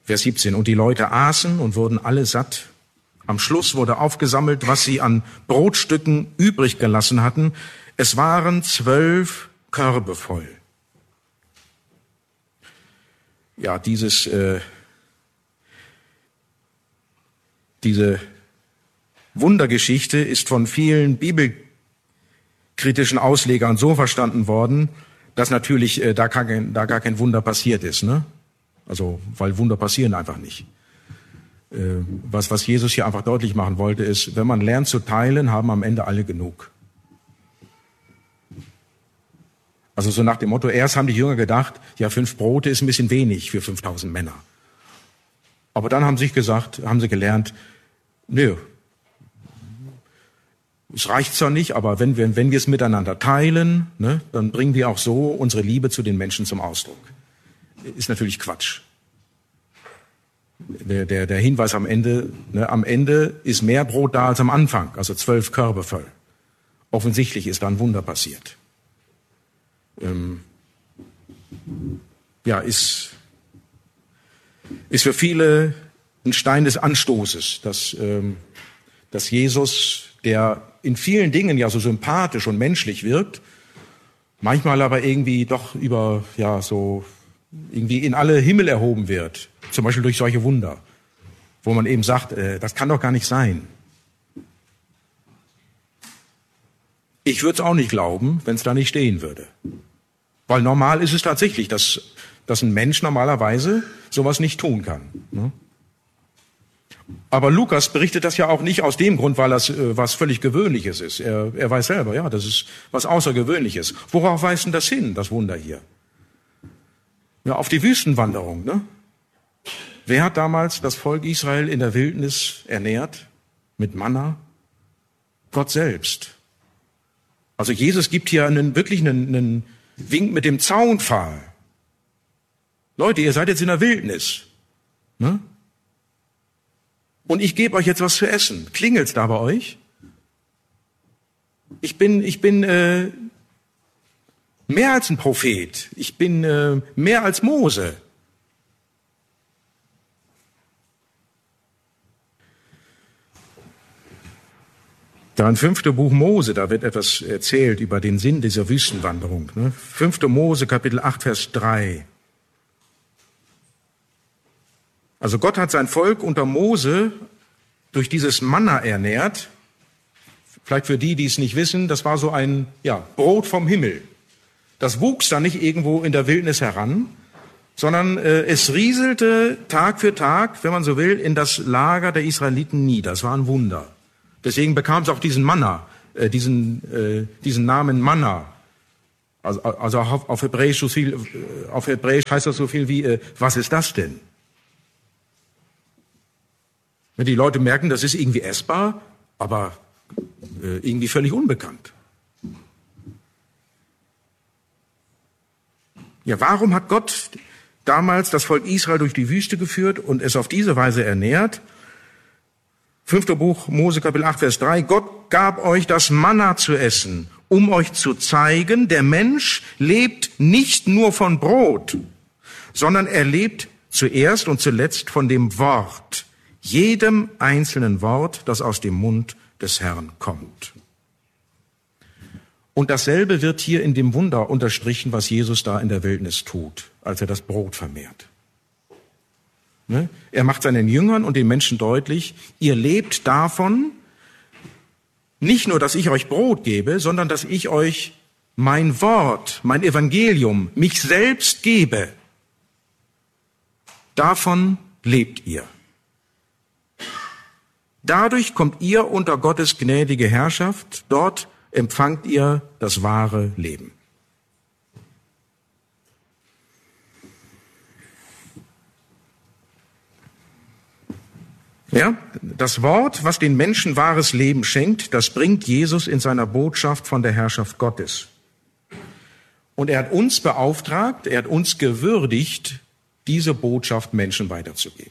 Vers 17. Und die Leute aßen und wurden alle satt. Am Schluss wurde aufgesammelt, was sie an Brotstücken übrig gelassen hatten. Es waren 12 Körbe voll. Ja, diese Wundergeschichte ist von vielen bibelkritischen Auslegern so verstanden worden, dass natürlich da gar kein Wunder passiert ist, ne? Also, weil Wunder passieren einfach nicht. Was Jesus hier einfach deutlich machen wollte, ist, wenn man lernt zu teilen, haben am Ende alle genug. Also so nach dem Motto, erst haben die Jünger gedacht, ja, 5 Brote ist ein bisschen wenig für 5000 Männer. Aber dann haben sie gelernt, nö, es reicht zwar nicht, aber wenn wir es miteinander teilen, ne, dann bringen wir auch so unsere Liebe zu den Menschen zum Ausdruck. Ist natürlich Quatsch. Der Hinweis am Ende, ne, am Ende ist mehr Brot da als am Anfang, also 12 Körbe voll. Offensichtlich ist da ein Wunder passiert. Ist für viele ein Stein des Anstoßes, dass Jesus, der in vielen Dingen ja so sympathisch und menschlich wirkt, manchmal aber irgendwie doch irgendwie in alle Himmel erhoben wird, zum Beispiel durch solche Wunder, wo man eben sagt, das kann doch gar nicht sein. Ich würde es auch nicht glauben, wenn es da nicht stehen würde. Weil normal ist es tatsächlich, dass ein Mensch normalerweise sowas nicht tun kann. Ne? Aber Lukas berichtet das ja auch nicht aus dem Grund, weil das was völlig Gewöhnliches ist. Er weiß selber, ja, das ist was Außergewöhnliches. Worauf weist denn das hin, das Wunder hier? Ja, auf die Wüstenwanderung, ne? Wer hat damals das Volk Israel in der Wildnis ernährt? Mit Manna? Gott selbst. Also Jesus gibt hier wirklich einen Wink mit dem Zaunpfahl. Leute, ihr seid jetzt in der Wildnis. Ne? Und ich gebe euch jetzt was zu essen. Klingelt's da bei euch? Ich bin mehr als ein Prophet. Ich bin mehr als Mose. Da im 5. Buch Mose, da wird etwas erzählt über den Sinn dieser Wüstenwanderung. 5. Mose, Kapitel 8, Vers 3. Also Gott hat sein Volk unter Mose durch dieses Manna ernährt. Vielleicht für die es nicht wissen, das war so ein Brot vom Himmel. Das wuchs dann nicht irgendwo in der Wildnis heran, sondern es rieselte Tag für Tag, wenn man so will, in das Lager der Israeliten nieder. Das war ein Wunder. Deswegen bekam es auch diesen Manna, diesen Namen Manna. Also auf Hebräisch heißt das so viel wie, was ist das denn? Wenn die Leute merken, das ist irgendwie essbar, aber irgendwie völlig unbekannt. Ja, warum hat Gott damals das Volk Israel durch die Wüste geführt und es auf diese Weise ernährt? 5. Buch Mose, Kapitel 8, Vers 3. Gott gab euch das Manna zu essen, um euch zu zeigen, der Mensch lebt nicht nur von Brot, sondern er lebt zuerst und zuletzt von dem Wort, jedem einzelnen Wort, das aus dem Mund des Herrn kommt. Und dasselbe wird hier in dem Wunder unterstrichen, was Jesus da in der Wildnis tut, als er das Brot vermehrt. Er macht seinen Jüngern und den Menschen deutlich, ihr lebt davon, nicht nur, dass ich euch Brot gebe, sondern dass ich euch mein Wort, mein Evangelium, mich selbst gebe. Davon lebt ihr. Dadurch kommt ihr unter Gottes gnädige Herrschaft, dort empfangt ihr das wahre Leben. Ja, das Wort, was den Menschen wahres Leben schenkt, das bringt Jesus in seiner Botschaft von der Herrschaft Gottes. Und er hat uns beauftragt, er hat uns gewürdigt, diese Botschaft Menschen weiterzugeben.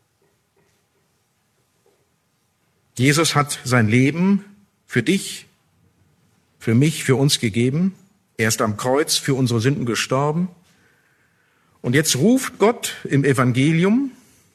Jesus hat sein Leben für dich, für mich, für uns gegeben. Er ist am Kreuz für unsere Sünden gestorben. Und jetzt ruft Gott im Evangelium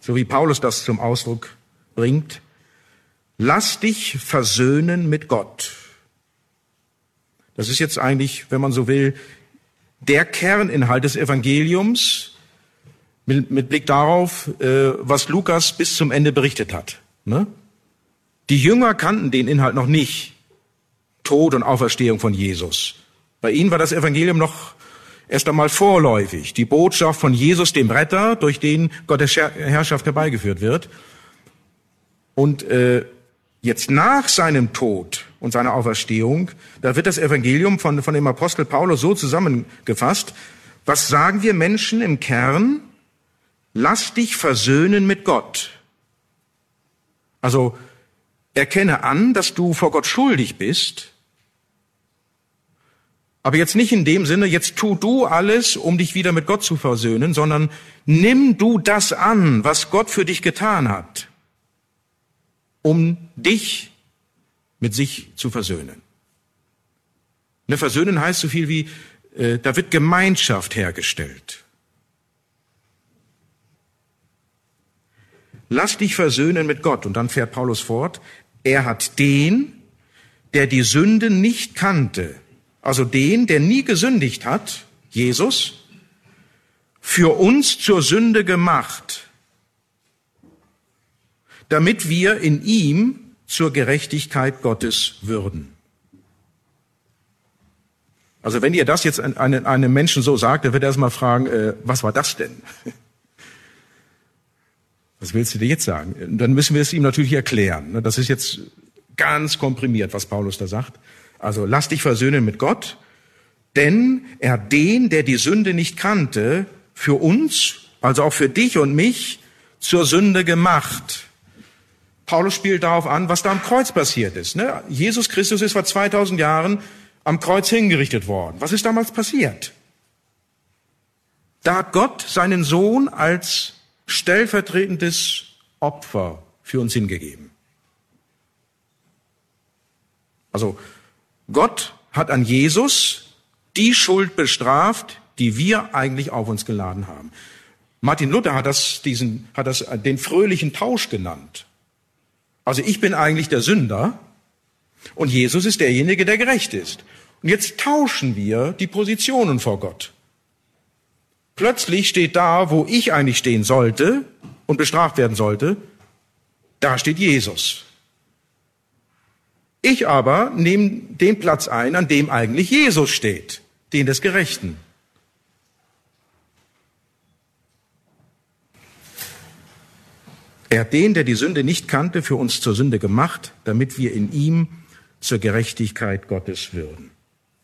so wie Paulus das zum Ausdruck bringt. Lass dich versöhnen mit Gott. Das ist jetzt eigentlich, wenn man so will, der Kerninhalt des Evangeliums mit Blick darauf, was Lukas bis zum Ende berichtet hat. Ne? Die Jünger kannten den Inhalt noch nicht. Tod und Auferstehung von Jesus. Bei ihnen war das Evangelium noch erst einmal vorläufig. Die Botschaft von Jesus, dem Retter, durch den Gottes Herrschaft herbeigeführt wird. Und jetzt nach seinem Tod und seiner Auferstehung, da wird das Evangelium von dem Apostel Paulus so zusammengefasst. Was sagen wir Menschen im Kern? Lass dich versöhnen mit Gott. Also erkenne an, dass du vor Gott schuldig bist. Aber jetzt nicht in dem Sinne, jetzt tu du alles, um dich wieder mit Gott zu versöhnen, sondern nimm du das an, was Gott für dich getan hat, um dich mit sich zu versöhnen. Ne, versöhnen heißt so viel wie, da wird Gemeinschaft hergestellt. Lass dich versöhnen mit Gott. Und dann fährt Paulus fort, er hat den, der die Sünde nicht kannte, also den, der nie gesündigt hat, Jesus, für uns zur Sünde gemacht, damit wir in ihm zur Gerechtigkeit Gottes würden. Also wenn ihr das jetzt einem Menschen so sagt, der wird erst mal fragen, was war das denn? Was willst du dir jetzt sagen? Dann müssen wir es ihm natürlich erklären. Das ist jetzt ganz komprimiert, was Paulus da sagt. Also lass dich versöhnen mit Gott, denn er hat den, der die Sünde nicht kannte, für uns, also auch für dich und mich, zur Sünde gemacht. Paulus spielt darauf an, was da am Kreuz passiert ist. Jesus Christus ist vor 2000 Jahren am Kreuz hingerichtet worden. Was ist damals passiert? Da hat Gott seinen Sohn als stellvertretendes Opfer für uns hingegeben. Also Gott hat an Jesus die Schuld bestraft, die wir eigentlich auf uns geladen haben. Martin Luther hat das den fröhlichen Tausch genannt. Also ich bin eigentlich der Sünder und Jesus ist derjenige, der gerecht ist. Und jetzt tauschen wir die Positionen vor Gott. Plötzlich steht da, wo ich eigentlich stehen sollte und bestraft werden sollte, da steht Jesus. Ich aber nehme den Platz ein, an dem eigentlich Jesus steht, den des Gerechten. Er hat den, der die Sünde nicht kannte, für uns zur Sünde gemacht, damit wir in ihm zur Gerechtigkeit Gottes würden.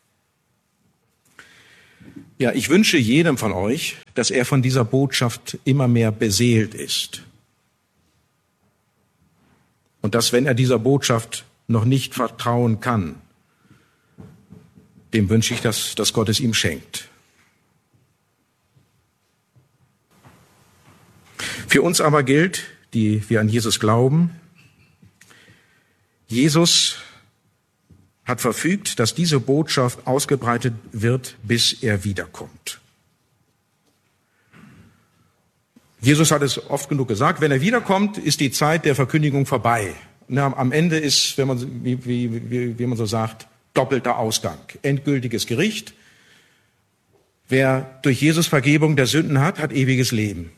Ja, ich wünsche jedem von euch, dass er von dieser Botschaft immer mehr beseelt ist. Und dass, wenn er dieser Botschaft noch nicht vertrauen kann, dem wünsche ich, dass Gott es ihm schenkt. Für uns aber gilt, die wir an Jesus glauben, Jesus hat verfügt, dass diese Botschaft ausgebreitet wird, bis er wiederkommt. Jesus hat es oft genug gesagt, wenn er wiederkommt, ist die Zeit der Verkündigung vorbei. Am Ende ist, wenn man, wie man so sagt, doppelter Ausgang, endgültiges Gericht. Wer durch Jesus Vergebung der Sünden hat, hat ewiges Leben.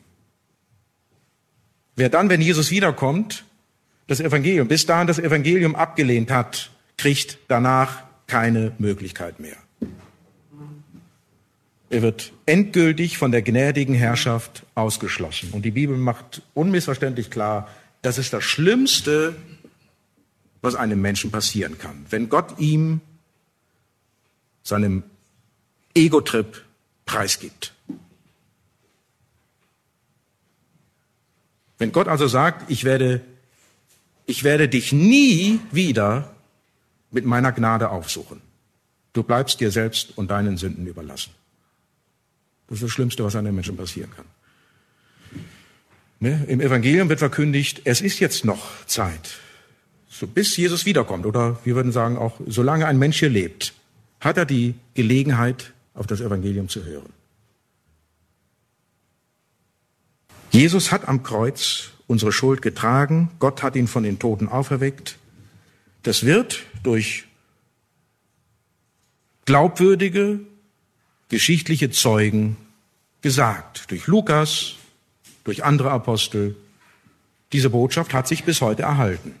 Wer dann, wenn Jesus wiederkommt, bis dahin das Evangelium abgelehnt hat, kriegt danach keine Möglichkeit mehr. Er wird endgültig von der gnädigen Herrschaft ausgeschlossen. Und die Bibel macht unmissverständlich klar, das ist das Schlimmste, was einem Menschen passieren kann. Wenn Gott ihm seinem Ego-Trip preisgibt. Wenn Gott also sagt, ich werde dich nie wieder mit meiner Gnade aufsuchen. Du bleibst dir selbst und deinen Sünden überlassen. Das ist das Schlimmste, was einem Menschen passieren kann. Ne? Im Evangelium wird verkündigt, es ist jetzt noch Zeit. So bis Jesus wiederkommt, oder wir würden sagen auch, solange ein Mensch hier lebt, hat er die Gelegenheit, auf das Evangelium zu hören. Jesus hat am Kreuz unsere Schuld getragen. Gott hat ihn von den Toten auferweckt. Das wird durch glaubwürdige, geschichtliche Zeugen gesagt. Durch Lukas, durch andere Apostel. Diese Botschaft hat sich bis heute erhalten.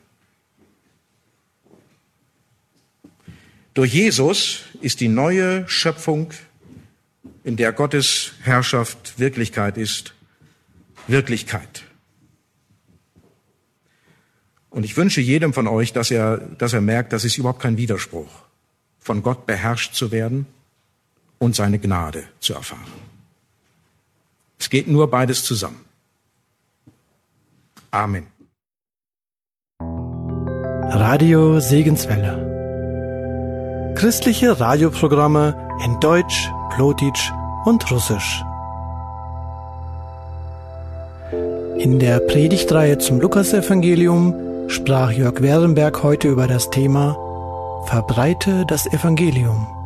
Durch Jesus ist die neue Schöpfung, in der Gottes Herrschaft Wirklichkeit ist, Wirklichkeit. Und ich wünsche jedem von euch, dass er merkt, das ist überhaupt kein Widerspruch, von Gott beherrscht zu werden und seine Gnade zu erfahren. Es geht nur beides zusammen. Amen. Radio Segenswelle. Christliche Radioprogramme in Deutsch, Plotitsch und Russisch. In der Predigtreihe zum Lukasevangelium sprach Jörg Werenberg heute über das Thema Verbreite das Evangelium.